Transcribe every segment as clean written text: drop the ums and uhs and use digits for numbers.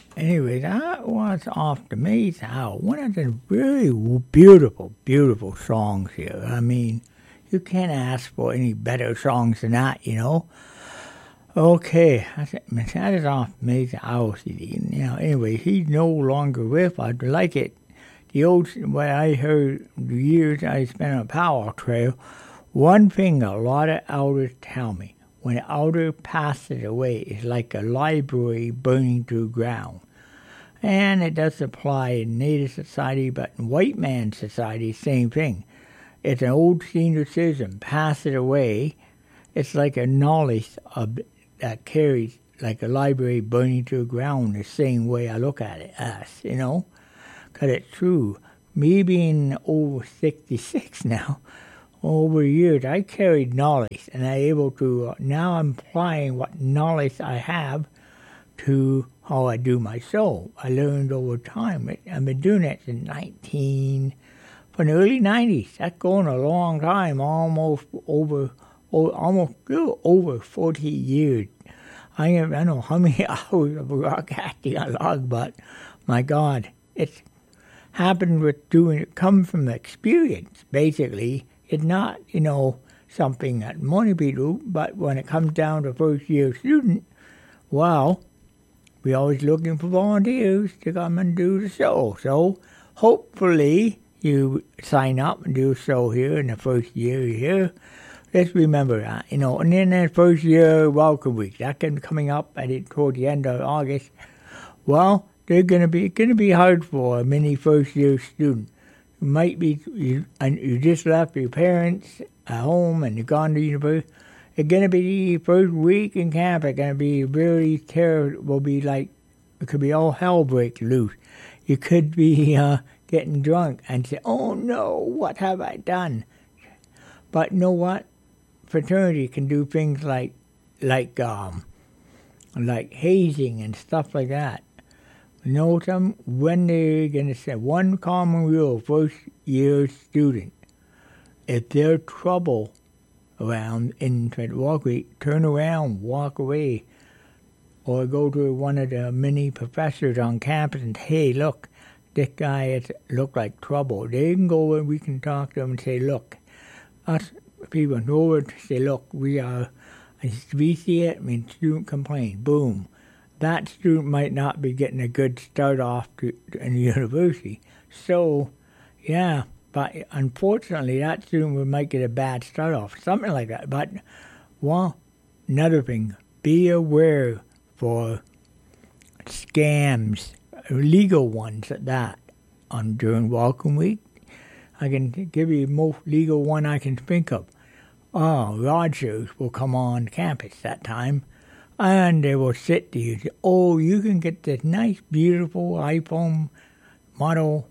Anyway, that was off the Maze Owl. One of the really beautiful, beautiful songs here. I mean, you can't ask for any better songs than that, you know. Okay, that is off Maze Owl CD. Now, anyway, he's no longer with us. Like it, what I heard the years I spent on Power Trail, one thing a lot of elders tell me, when an elder passes away, it's like a library burning to the ground. And it does apply in Native society, but in white man society, same thing. It's an old senior citizen passes away. It's like a knowledge that carries like a library burning to the ground, the same way I look at it as, you know. Because it's true. Me being over 66 now, over years, I carried knowledge, and I'm able to, now I'm applying what knowledge I have to how I do my soul. I learned over time. I've been doing it since from the early 90s. That's going a long time, almost over 40 years. I don't know how many hours of broadcasting I log, but my God, it's happened with doing it, come from experience, basically. It's not, something that money people do, but when it comes down to first-year student, well, we're always looking for volunteers to come and do the show. So hopefully you sign up and do a show here in the first year here. Let's remember that, And then that first year welcome week, that can be coming up toward the end of August. Well, it's gonna be hard for a many first-year student. Might be you just left your parents at home and you've gone to university. It's gonna be the first week in camp. It's gonna be really terrible. Will be like it could be all hell break loose. You could be getting drunk and say, "Oh no, what have I done?" But you know what? Fraternity can do things like hazing and stuff like that. You know some when they're gonna say one common rule, first year student, if there's trouble around in walk week, turn around, walk away, or go to one of the many professors on campus and hey, look, this guy look like trouble. They can go and we can talk to them and say, look, us people go over to say, look, we see it. I mean, student complaint, boom. That student might not be getting a good start off in the university. So, yeah, but unfortunately, that student might get a bad start off, something like that. But, well, another thing, be aware for scams, legal ones at that, during Welcome Week. I can give you the most legal one I can think of. Rogers will come on campus that time. And they will sit to you. Oh, you can get this nice, beautiful iPhone model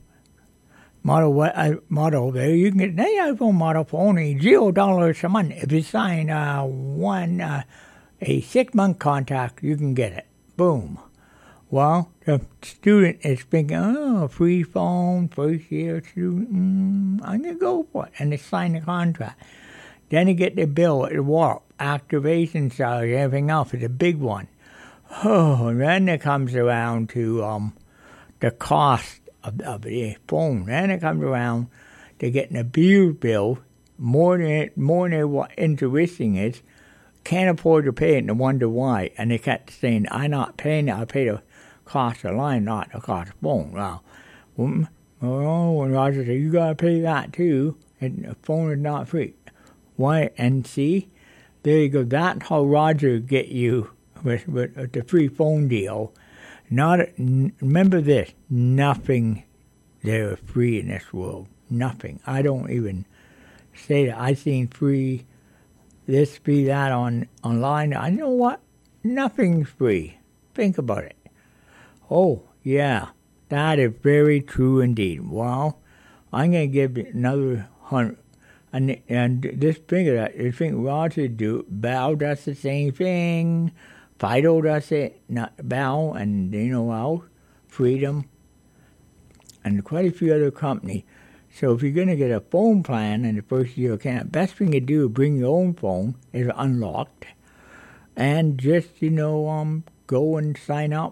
there. You can get an iPhone model for only $0 a month. If you sign a 6-month contract, you can get it. Boom. Well, the student is thinking, free phone, first year student, I'm going to go for it. And they sign the contract. Then you get the bill at the warp. Activation charge, everything else is a big one. And then it comes around to the cost of the phone. Then it comes around to getting a bill more than what intuition is. Can't afford to pay it and wonder why. And they kept saying, I'm not paying it. I pay the cost of the line, not the cost of the phone. Well, when Roger said, you got to pay that too. And the phone is not free. Why? And see? There you go. That's how Roger get you with the free phone deal. Remember this: nothing there is free in this world. Nothing. I don't even say that. I seen free this, free that online. I know what? Nothing's free. Think about it. Oh yeah, that is very true indeed. Well, I'm gonna give you another 100. And just think of that. You think Roger Bow does the same thing. Fido does it. Not Bow and else, Freedom, and quite a few other companies. So if you're going to get a phone plan in the first year of camp, best thing to do is bring your own phone. It's unlocked. And just, go and sign up.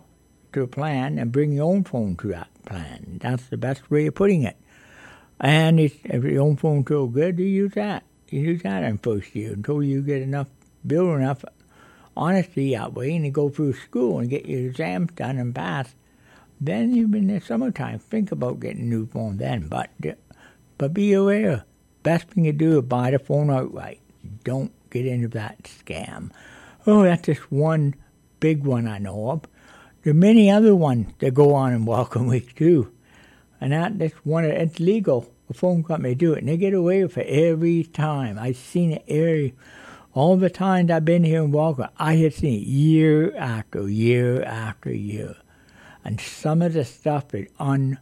to a plan and bring your own phone to that plan. That's the best way of putting it. And if your own phone's so good, you use that. You use that in first year until you get build enough honesty that way, and you go through school and get your exams done and pass. Then you've been in the summertime. Think about getting a new phone then. But be aware. Best thing to do is buy the phone outright. Don't get into that scam. Oh, that's just one big one I know of. There are many other ones that go on in Welcome Week too. And that's one. It's legal. The phone company do it, and they get away with it every time. I've seen it all the times I've been here in Welcome. I have seen it year after year after year. And some of the stuff is other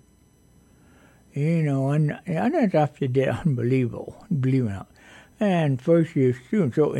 stuff they did unbelievable. Believe it or not. And first year students. So